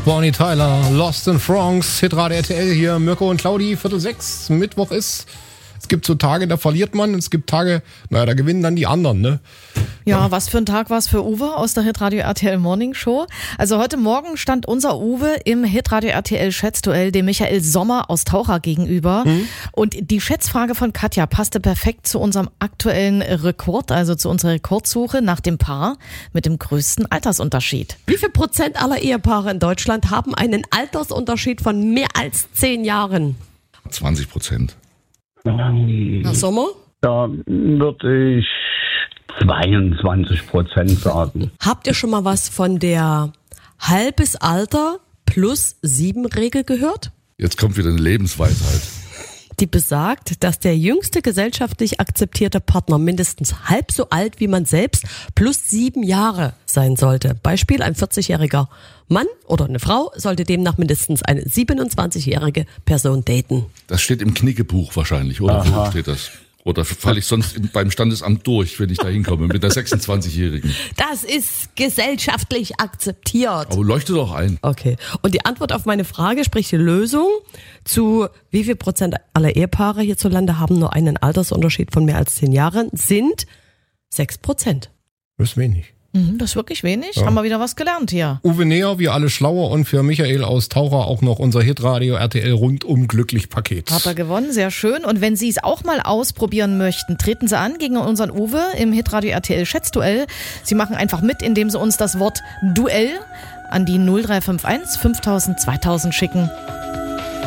Bonnie Tyler, Lost in Bronx, Hitradio RTL hier, Mirko und Claudi, 5:45, Mittwoch ist. Es gibt so Tage, da verliert man, es gibt Tage, da gewinnen dann die anderen, ne? Ja, was für ein Tag war es für Uwe aus der Hitradio RTL Morning Show. Also heute Morgen stand unser Uwe im Hitradio RTL Schätzduell dem Michael Sommer aus Taucher gegenüber. Und die Schätzfrage von Katja passte perfekt zu unserem aktuellen Rekord, also zu unserer Rekordsuche nach dem Paar mit dem größten Altersunterschied. Wie viel Prozent aller Ehepaare in Deutschland haben einen Altersunterschied von mehr als 10 Jahren? 20%. Herr Sommer? Da würde ich 22% sagen. Habt ihr schon mal was von der halbes Alter plus 7 Regel gehört? Jetzt kommt wieder eine Lebensweisheit. Die besagt, dass der jüngste gesellschaftlich akzeptierte Partner mindestens halb so alt wie man selbst plus 7 Jahre sein sollte. Beispiel: ein 40-jähriger Mann oder eine Frau sollte demnach mindestens eine 27-jährige Person daten. Das steht im Knickebuch wahrscheinlich, oder? Aha. Wo steht das? Oder falle ich sonst beim Standesamt durch, wenn ich da hinkomme, mit der 26-Jährigen? Das ist gesellschaftlich akzeptiert. Aber leuchte doch ein. Okay. Und die Antwort auf meine Frage, sprich die Lösung zu wie viel Prozent aller Ehepaare hierzulande haben nur einen Altersunterschied von mehr als 10 Jahren, sind 6%. Das ist wenig. Das ist wirklich wenig. Haben wir wieder was gelernt hier. Uwe näher, wir alle schlauer und für Michael aus Taucher auch noch unser Hitradio RTL rundum glücklich Paket. Hat er gewonnen, sehr schön. Und wenn Sie es auch mal ausprobieren möchten, treten Sie an gegen unseren Uwe im Hitradio RTL Schätzduell. Sie machen einfach mit, indem Sie uns das Wort Duell an die 0351 5000 2000 schicken.